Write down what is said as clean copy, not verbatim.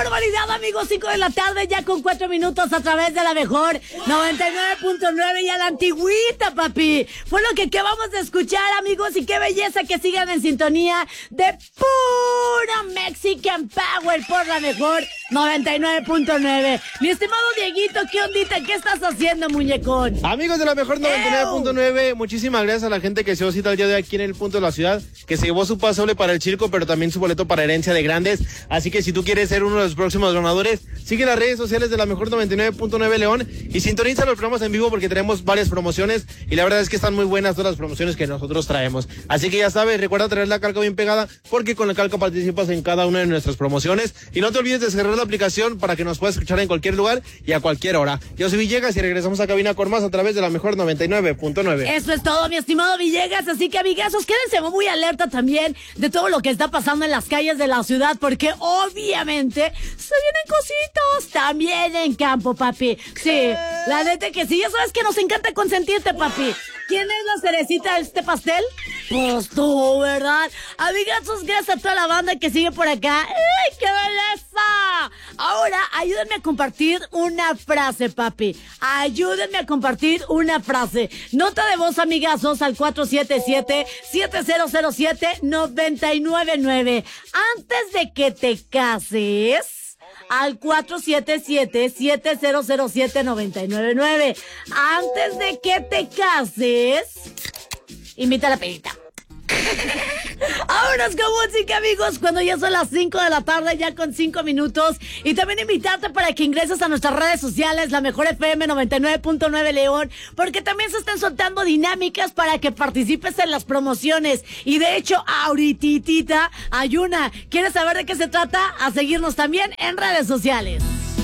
barbaridad, amigos! 5 de la tarde, ya con 4 minutos a través de la mejor 99.9 y a la antigüita, papi. Fue lo que acabamos de escuchar, amigos, y qué belleza que sigan en sintonía de pura Mexican Power por la mejor 99.9. Mi estimado Dieguito, ¿qué ondita? ¿Qué estás haciendo, muñecón? Amigos de la mejor 99.9, muchísimas gracias a la gente que se va cita el día de hoy aquí en el punto de la ciudad, que se llevó su pasoble para el circo, pero también su boleto para herencia de grandes. Así que si tú quieres ser uno de los próximos ganadores, sigue las redes sociales de la mejor 99.9 León y sintoniza los programas en vivo porque tenemos varias promociones y la verdad es que están muy buenas todas las promociones que nosotros traemos. Así que ya sabes, recuerda traer la calca bien pegada porque con la calca participas en cada una de nuestras promociones y no te olvides de descargar la aplicación para que nos puedas escuchar en cualquier lugar y a cualquier hora. Yo soy Villegas y regresamos a cabina con más a través de la mejor 99.9. Eso es todo, mi estimado Villegas, así que amigazos, quédense muy alerta también de todo lo que está pasando en las calles de la ciudad, porque obviamente se vienen cositas también en campo, papi. Sí, la neta que sí, ya sabes que nos encanta consentirte, papi. ¿Quién es la cerecita de este pastel? Pues tú, ¿verdad? Amigazos, gracias a toda la banda que sigue por acá. ¡Ay, qué belleza! Ahora, ayúdenme a compartir una frase, papi. Ayúdenme a compartir una frase. Nota de voz, amigazos, al 477-7007-999. Antes de que te cases, al 477-7007-999. Antes de que te cases, invita a la pedita. Vámonos con música, amigos, cuando ya son las 5 de la tarde, ya con 5 minutos. Y también invitarte para que ingreses a nuestras redes sociales, la mejor FM 99.9 León, porque también se están soltando dinámicas para que participes en las promociones. Y de hecho, ahorita hay una. ¿Quieres saber de qué se trata? A seguirnos también en redes sociales.